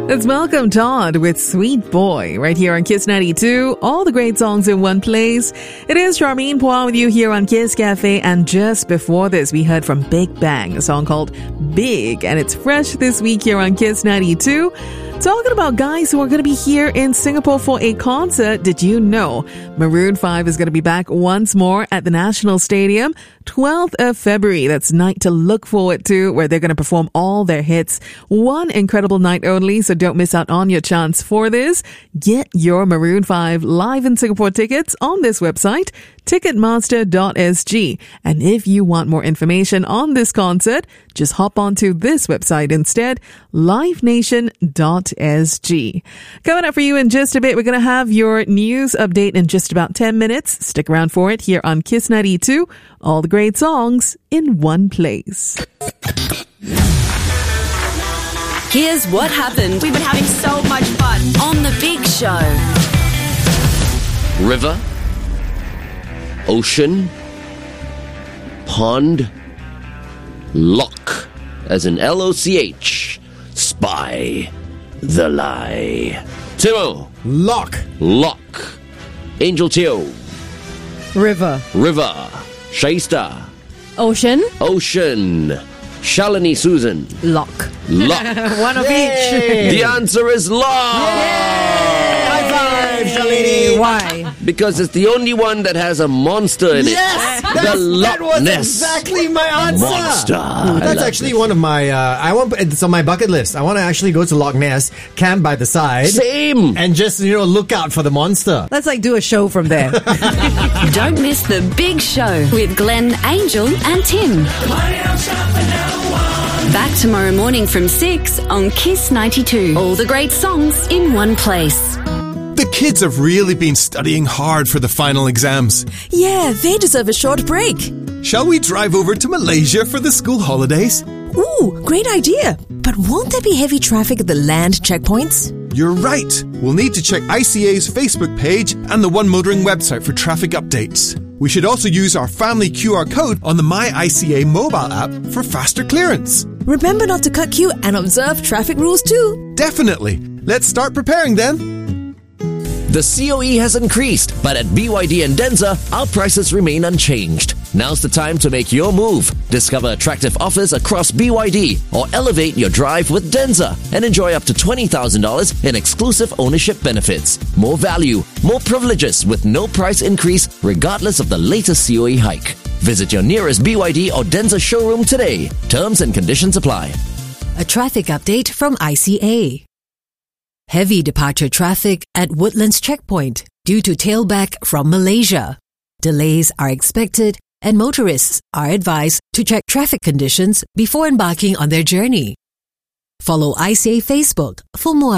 It's Malcolm Todd with Sweet Boy right here on Kiss 92. All the great songs in one place. It is Charmaine Poir with you here on Kiss Cafe. And just before this, we heard from Big Bang, a song called Big. And it's fresh this week here on Kiss 92. Talking about guys who are going to be here in Singapore for a concert. Did you know Maroon 5 is going to be back once more at the National Stadium? 12th of February. That's night to look forward to, where they're going to perform all their hits. One incredible night only, so don't miss out on your chance for this. Get your Maroon 5 live in Singapore tickets on this website, ticketmaster.sg. And if you want more information on this concert, just hop onto this website instead, livenation.sg. Coming up for you in just a bit, we're going to have your news update in just about 10 minutes. Stick around for it here on Kiss 92. All the great songs in one place. Here's what happened. We've been having so much fun on The Big Show. River, ocean, pond, lock, as in L-O-C-H, spy, the lie. Timo. Lock. Angel Teo. River. Shaista. Ocean. Shalini Susan. Lock. One of each. The answer is lock. High five, Shalini. Why? Because it's the only one that has a monster in it. Yes, The Loch that was Ness exactly my answer. Monster. That's actually one of my. It's on my bucket list. I want to actually go to Loch Ness, camp by the side, Same. and just look out for the monster. Let's do a show from there. Don't miss The Big Show with Glenn, Angel and Tim. Back tomorrow morning from 6 on Kiss 92. All the great songs in one place. The kids have really been studying hard for the final exams. Yeah, they deserve a short break. Shall we drive over to Malaysia for the school holidays? Ooh, great idea. But won't there be heavy traffic at the land checkpoints? You're right. We'll need to check ICA's Facebook page and the One Motoring website for traffic updates. We should also use our family QR code on the My ICA mobile app for faster clearance. Remember not to cut queue and observe traffic rules too. Definitely. Let's start preparing then. The COE has increased, but at BYD and Denza, our prices remain unchanged. Now's the time to make your move. Discover attractive offers across BYD or elevate your drive with Denza and enjoy up to $20,000 in exclusive ownership benefits. More value, more privileges with no price increase regardless of the latest COE hike. Visit your nearest BYD or Denza showroom today. Terms and conditions apply. A traffic update from ICA. Heavy departure traffic at Woodlands Checkpoint due to tailback from Malaysia. Delays are expected and motorists are advised to check traffic conditions before embarking on their journey. Follow ICA Facebook for more